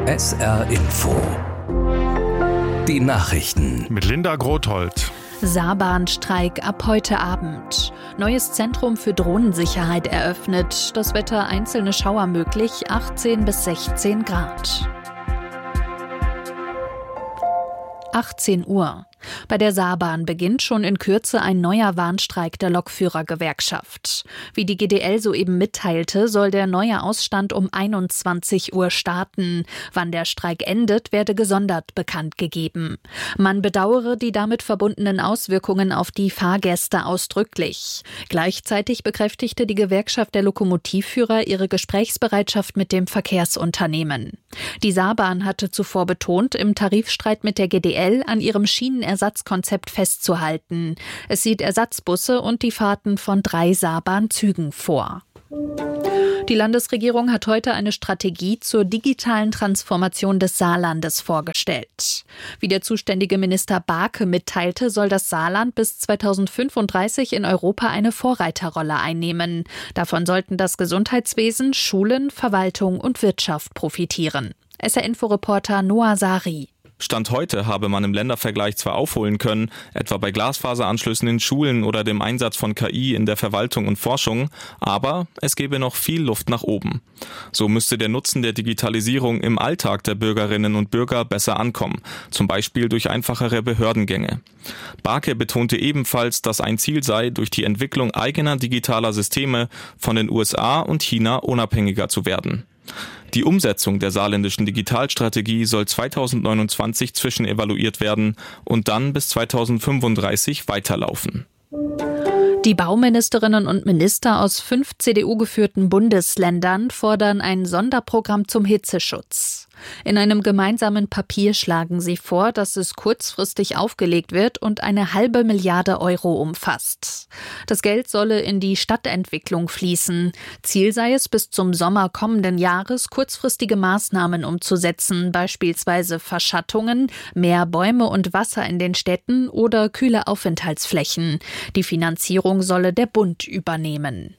SR Info. Die Nachrichten. Mit Linda Grothold. Saarbahnstreik ab heute Abend. Neues Zentrum für Drohnensicherheit eröffnet. Das Wetter einzelne Schauer möglich, 18 bis 16 Grad. 18 Uhr. Bei der Saarbahn beginnt schon in Kürze ein neuer Warnstreik der Lokführergewerkschaft. Wie die GDL soeben mitteilte, soll der neue Ausstand um 21 Uhr starten. Wann der Streik endet, werde gesondert bekannt gegeben. Man bedauere die damit verbundenen Auswirkungen auf die Fahrgäste ausdrücklich. Gleichzeitig bekräftigte die Gewerkschaft der Lokomotivführer ihre Gesprächsbereitschaft mit dem Verkehrsunternehmen. Die Saarbahn hatte zuvor betont, im Tarifstreit mit der GDL an ihrem Schienenersatzkonzept festzuhalten. Es sieht Ersatzbusse und die Fahrten von 3 Saarbahnzügen vor. Die Landesregierung hat heute eine Strategie zur digitalen Transformation des Saarlandes vorgestellt. Wie der zuständige Minister Barke mitteilte, soll das Saarland bis 2035 in Europa eine Vorreiterrolle einnehmen. Davon sollten das Gesundheitswesen, Schulen, Verwaltung und Wirtschaft profitieren. SR-Info-Reporter Noah Sari. Stand heute habe man im Ländervergleich zwar aufholen können, etwa bei Glasfaseranschlüssen in Schulen oder dem Einsatz von KI in der Verwaltung und Forschung, aber es gäbe noch viel Luft nach oben. So müsste der Nutzen der Digitalisierung im Alltag der Bürgerinnen und Bürger besser ankommen, zum Beispiel durch einfachere Behördengänge. Barke betonte ebenfalls, dass ein Ziel sei, durch die Entwicklung eigener digitaler Systeme von den USA und China unabhängiger zu werden. Die Umsetzung der saarländischen Digitalstrategie soll 2029 zwischenevaluiert werden und dann bis 2035 weiterlaufen. Die Bauministerinnen und Minister aus 5 CDU-geführten Bundesländern fordern ein Sonderprogramm zum Hitzeschutz. In einem gemeinsamen Papier schlagen sie vor, dass es kurzfristig aufgelegt wird und eine €0,5 Milliarden umfasst. Das Geld solle in die Stadtentwicklung fließen. Ziel sei es, bis zum Sommer kommenden Jahres kurzfristige Maßnahmen umzusetzen, beispielsweise Verschattungen, mehr Bäume und Wasser in den Städten oder kühle Aufenthaltsflächen. Die Finanzierung solle der Bund übernehmen.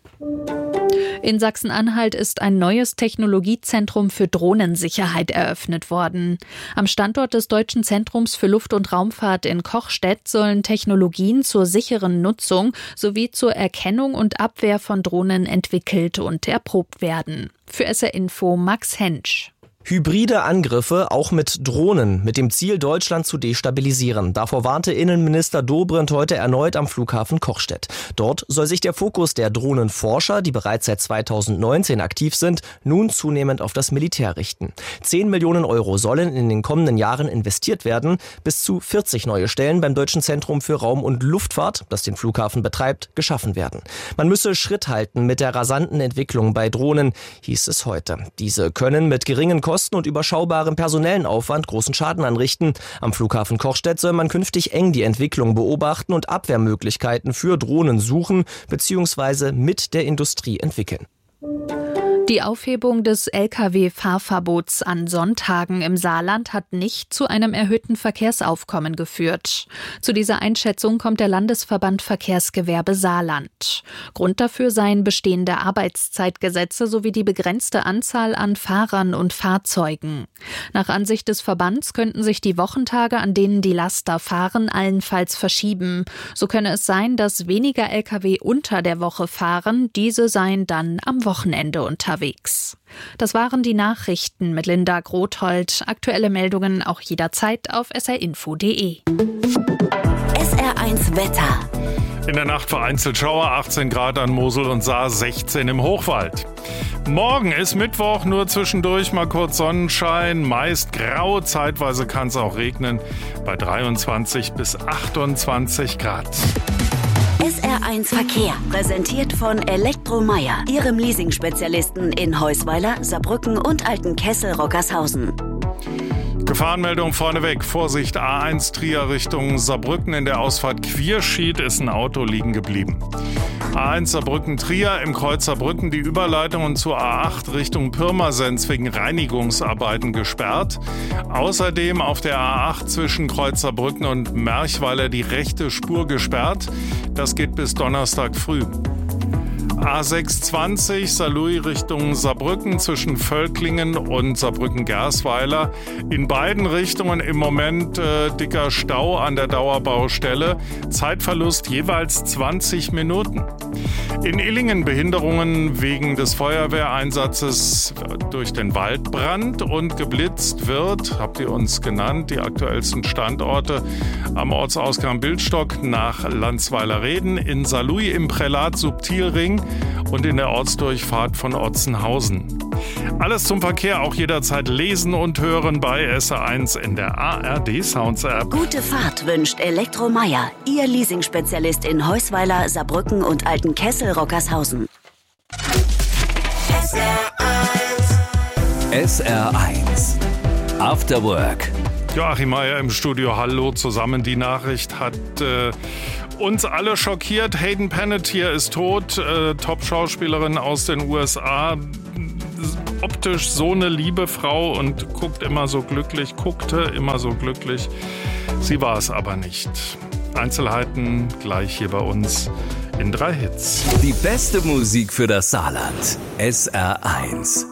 In Sachsen-Anhalt ist ein neues Technologiezentrum für Drohnensicherheit eröffnet worden. Am Standort des Deutschen Zentrums für Luft- und Raumfahrt in Kochstedt sollen Technologien zur sicheren Nutzung sowie zur Erkennung und Abwehr von Drohnen entwickelt und erprobt werden. Für SR Info Max Hensch. Hybride Angriffe, auch mit Drohnen, mit dem Ziel, Deutschland zu destabilisieren. Davor warnte Innenminister Dobrindt heute erneut am Flughafen Kochstedt. Dort soll sich der Fokus der Drohnenforscher, die bereits seit 2019 aktiv sind, nun zunehmend auf das Militär richten. 10 Millionen € sollen in den kommenden Jahren investiert werden. Bis zu 40 neue Stellen beim Deutschen Zentrum für Raum- und Luftfahrt, das den Flughafen betreibt, geschaffen werden. Man müsse Schritt halten mit der rasanten Entwicklung bei Drohnen, hieß es heute. Diese können mit geringen Kosten und überschaubarem personellen Aufwand großen Schaden anrichten. Am Flughafen Kochstedt soll man künftig eng die Entwicklung beobachten und Abwehrmöglichkeiten für Drohnen suchen bzw. mit der Industrie entwickeln. Die Aufhebung des Lkw-Fahrverbots an Sonntagen im Saarland hat nicht zu einem erhöhten Verkehrsaufkommen geführt. Zu dieser Einschätzung kommt der Landesverband Verkehrsgewerbe Saarland. Grund dafür seien bestehende Arbeitszeitgesetze sowie die begrenzte Anzahl an Fahrern und Fahrzeugen. Nach Ansicht des Verbands könnten sich die Wochentage, an denen die Laster fahren, allenfalls verschieben. So könne es sein, dass weniger Lkw unter der Woche fahren, diese seien dann am Wochenende unterwegs. Das waren die Nachrichten mit Linda Grothold. Aktuelle Meldungen auch jederzeit auf srinfo.de. SR1 Wetter. In der Nacht vereinzelt Schauer, 18 Grad an Mosel und Saar, 16 im Hochwald. Morgen ist Mittwoch, nur zwischendurch mal kurz Sonnenschein, meist grau, zeitweise kann es auch regnen, bei 23 bis 28 Grad. SR1 Verkehr, präsentiert von Elektromeier, Ihrem Leasing-Spezialisten in Heusweiler, Saarbrücken und Altenkessel-Rockershausen. Gefahrenmeldung vorneweg. Vorsicht, A1 Trier Richtung Saarbrücken. In der Ausfahrt Quierschied ist ein Auto liegen geblieben. A1 Saarbrücken-Trier im Kreuz Saarbrücken die Überleitungen zur A8 Richtung Pirmasens wegen Reinigungsarbeiten gesperrt. Außerdem auf der A8 zwischen Kreuz Saarbrücken und Merchweiler die rechte Spur gesperrt. Das geht bis Donnerstag früh. A620 Saarlouis Richtung Saarbrücken zwischen Völklingen und Saarbrücken-Gersweiler. In beiden Richtungen im Moment dicker Stau an der Dauerbaustelle. Zeitverlust jeweils 20 Minuten. In Illingen Behinderungen wegen des Feuerwehreinsatzes durch den Waldbrand und geblitzt wird, habt ihr uns genannt, die aktuellsten Standorte am Ortsausgang Bildstock nach Landsweiler-Reden, in Saarlouis im Prälat Subtilring und in der Ortsdurchfahrt von Otzenhausen. Alles zum Verkehr auch jederzeit lesen und hören bei SR1 in der ARD Sounds App. Gute Fahrt wünscht Elektromeier, Ihr Leasingspezialist in Heusweiler, Saarbrücken und Altenkessel-Rockershausen. SR1 After Work. Joachim Meier im Studio, hallo zusammen. Die Nachricht hat uns alle schockiert. Hayden Panettiere ist tot, Top-Schauspielerin aus den USA. Optisch so eine liebe Frau und guckte immer so glücklich. Sie war es aber nicht. Einzelheiten gleich hier bei uns in 3 Hits. Die beste Musik für das Saarland. SR1.